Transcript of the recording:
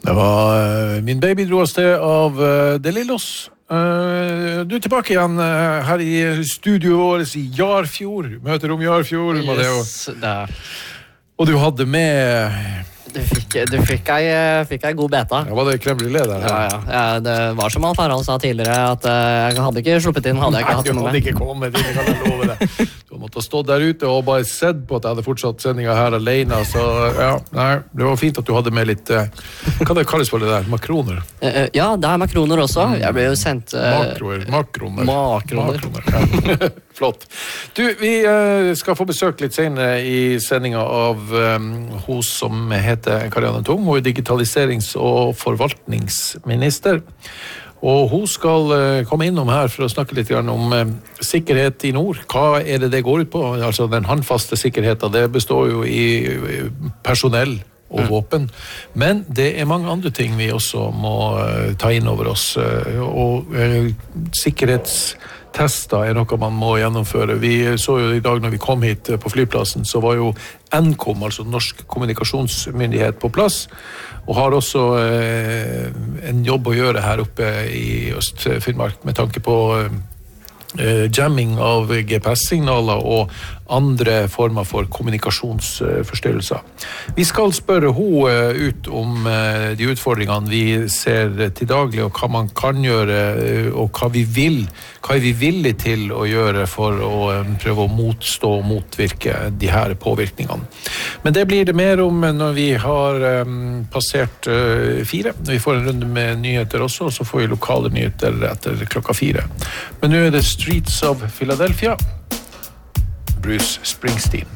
Det var Min baby dro av sted av De Lillos. Du tilbake igjen her i studioet vårt i Jarfjord. Møter om Jarfjord. Yes, det. Og du hadde med... Du fikk ei god beta. Ja, var det crème brûlée der? Ja, det var som Alf Harald sa tidligere, at jeg hadde ikke sluppet inn, hadde jeg ikke hatt med meg. Nei, du hadde ikke kommet inn, jeg kan love det. Du måtte ha stått der ute og bare sett på at jeg hadde fortsatt sendingen her alene, så ja, nei, det var fint at du hadde med litt, hva det kalles for det der? Makroner? Ja, det er makroner også. Jeg ble jo sendt... Makroner. Ja. Flott. Du, vi skal få besøk litt senere i sendingen av hos som heter Karianne Tung, hun er digitaliserings- og forvaltningsminister. Og hun skal komme innom her for å snakke litt om sikkerhet i nord. Hva er det går ut på? Altså den håndfaste sikkerheten, det består jo i personell og våpen. Men det er mange andre ting vi også må ta inn over oss. Og sikkerhetstester er noe man må gjennomføre. Vi så jo i dag når vi kom hit på flyplassen, så var jo Nkom, altså Norsk kommunikasjonsmyndighet, på plass, og har også en jobb å gjøre her oppe i Øst-Finnmark med tanke på jamming av GPS-signaler og andre former for kommunikasjonsforstyrrelser. Vi skal spørre hun ut om de utfordringene vi ser til daglig, og hva man kan gjøre, og hva er vi villige til å gjøre for å prøve å motstå og motvirke de her påvirkningene. Men det blir det mer om når vi har passert 4. Vi får en runde med nyheter også, og så får vi lokale nyheter etter 4. Men nå er det Streets of Philadelphia. Bruce Springsteen.